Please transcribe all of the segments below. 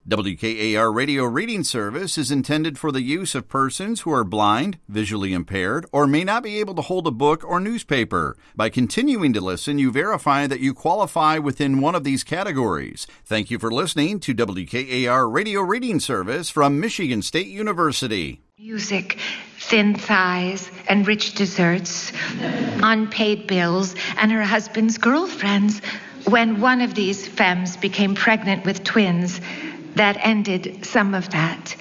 WKAR Radio Reading Service is intended for the use of persons who are blind, visually impaired, or may not be able to hold a book or newspaper. By continuing to listen, you verify that you qualify within one of these categories. Thank you for listening to WKAR Radio Reading Service from Michigan State University. Music, thin thighs, and rich desserts, unpaid bills, and her husband's girlfriends. When one of these femmes became pregnant with twins, that ended some of that.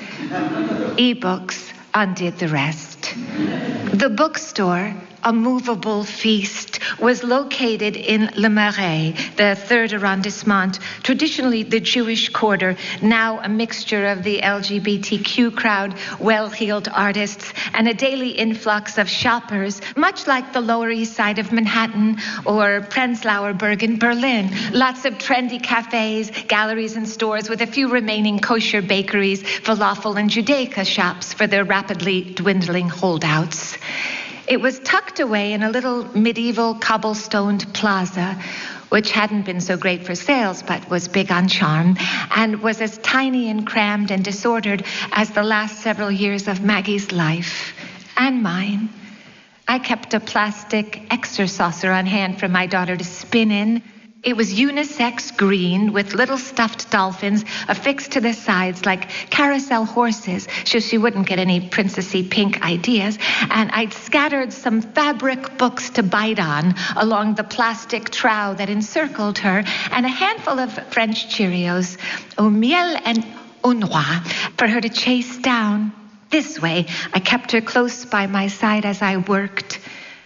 E-books undid the rest. The bookstore, a movable feast, was located in Le Marais, the 3rd arrondissement, traditionally the Jewish quarter, now a mixture of the LGBTQ crowd, well-heeled artists, and a daily influx of shoppers, much like the Lower East Side of Manhattan or Prenzlauer Berg in Berlin. Lots of trendy cafes, galleries, and stores with a few remaining kosher bakeries, falafel and Judaica shops for their rapidly dwindling holdouts. It was tucked away in a little medieval cobblestoned plaza, which hadn't been so great for sales, but was big on charm, and was as tiny and crammed and disordered as the last several years of Maggie's life, and mine. I kept a plastic exerciser on hand for my daughter to spin in. It was unisex green with little stuffed dolphins affixed to the sides like carousel horses, so she wouldn't get any princessy pink ideas. And I'd scattered some fabric books to bite on along the plastic trough that encircled her, and a handful of French Cheerios, au miel and au noix, for her to chase down. This way, I kept her close by my side as I worked.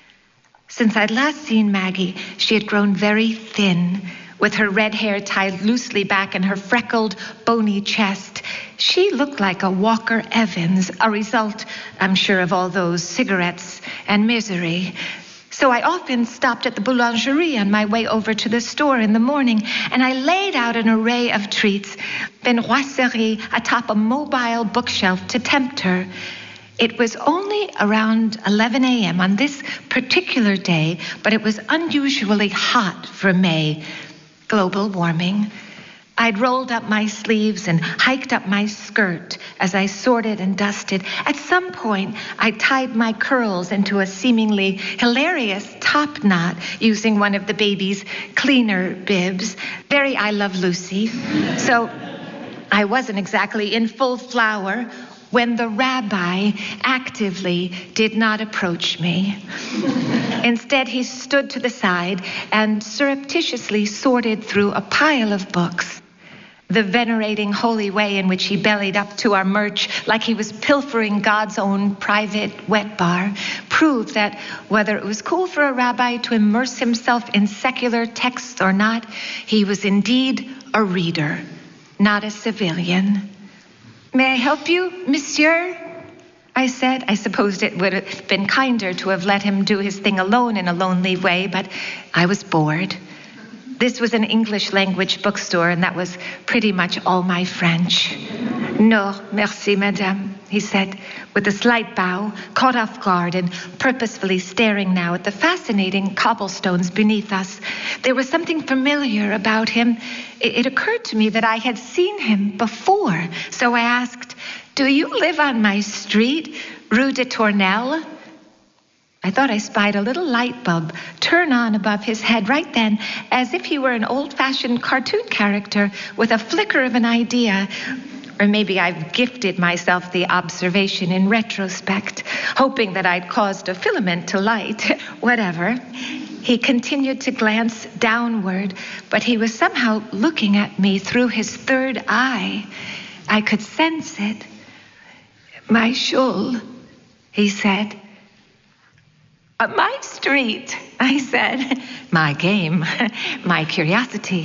Since I'd last seen Maggie, she had grown very thin, with her red hair tied loosely back in her freckled, bony chest. She looked like a Walker Evans, a result, I'm sure, of all those cigarettes and misery. So I often stopped at the boulangerie on my way over to the store in the morning, and I laid out an array of treats, viennoiserie atop a mobile bookshelf to tempt her. It was only around 11 a.m. on this particular day, but it was unusually hot for May. Global warming. I'd rolled up my sleeves and hiked up my skirt as I sorted and dusted. At some point, I tied my curls into a seemingly hilarious top knot using one of the baby's cleaner bibs. Very I Love Lucy. So I wasn't exactly in full flower when the rabbi actively did not approach me. Instead, he stood to the side and surreptitiously sorted through a pile of books. The venerating holy way in which he bellied up to our merch like he was pilfering God's own private wet bar proved that whether it was cool for a rabbi to immerse himself in secular texts or not, he was indeed a reader, not a civilian. "May I help you, monsieur?" I said. I supposed it would have been kinder to have let him do his thing alone in a lonely way, but I was bored. This was an English language bookstore, and that was pretty much all my French. "No, merci, madame," he said, with a slight bow, caught off guard and purposefully staring now at the fascinating cobblestones beneath us. There was something familiar about him. It occurred to me that I had seen him before, so I asked, "Do you live on my street, Rue de Tournelle?" I thought I spied a little light bulb turn on above his head right then, as if he were an old-fashioned cartoon character with a flicker of an idea. Or maybe I've gifted myself the observation in retrospect, hoping that I'd caused a filament to light. Whatever. He continued to glance downward, but he was somehow looking at me through his third eye. I could sense it. "My shul," he said. "My street," I said. My game, my curiosity.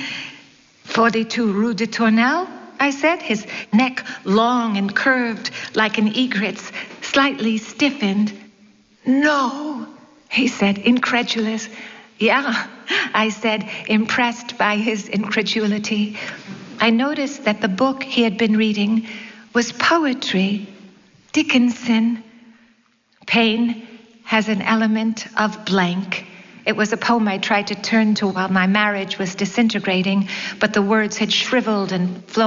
42 Rue de Tournelle, I said, his neck long and curved like an egret's, slightly stiffened. "No," he said, incredulous. "Yeah," I said, impressed by his incredulity. I noticed that the book he had been reading was poetry, Dickinson. Pain has an element of blank. It was a poem I tried to turn to while my marriage was disintegrating, but the words had shriveled and flown